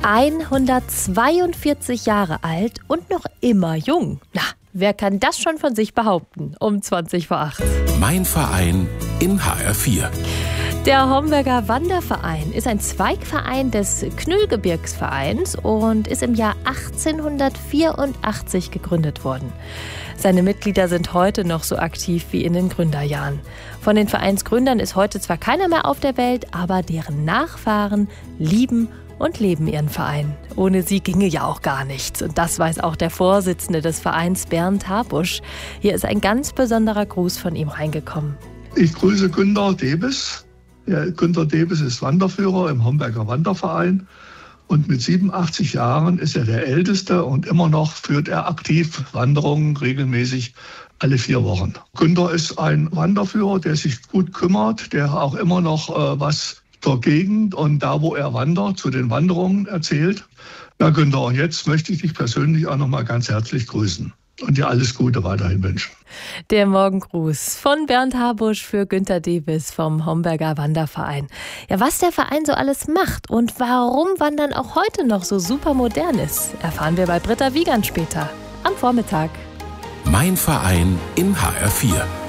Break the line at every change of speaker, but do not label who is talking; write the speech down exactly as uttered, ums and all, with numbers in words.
hundertzweiundvierzig Jahre alt und noch immer jung. Na, wer kann das schon von sich behaupten? Um zwanzig vor acht.
Mein Verein in H R vier.
Der Homberger Wanderverein ist ein Zweigverein des Knüllgebirgsvereins und ist im Jahr achtzehnhundertvierundachtzig gegründet worden. Seine Mitglieder sind heute noch so aktiv wie in den Gründerjahren. Von den Vereinsgründern ist heute zwar keiner mehr auf der Welt, aber deren Nachfahren lieben und leben ihren Verein. Ohne sie ginge ja auch gar nichts. Und das weiß auch der Vorsitzende des Vereins, Bernd Habusch. Hier ist ein ganz besonderer Gruß von ihm reingekommen.
Ich grüße Günter Debes. Ja, Günter Debes ist Wanderführer im Homberger Wanderverein. Und mit siebenundachtzig Jahren ist er der Älteste und immer noch führt er aktiv Wanderungen regelmäßig alle vier Wochen. Günter ist ein Wanderführer, der sich gut kümmert, der auch immer noch äh, was zur Gegend und da, wo er wandert, zu den Wanderungen erzählt. Ja, Günter, und jetzt möchte ich dich persönlich auch noch mal ganz herzlich grüßen und dir alles Gute weiterhin wünschen.
Der Morgengruß von Bernd Habusch für Günter Debes vom Homberger Wanderverein. Ja, was der Verein so alles macht und warum Wandern auch heute noch so super modern ist, erfahren wir bei Britta Wiegand später am Vormittag.
Mein Verein in H R vier.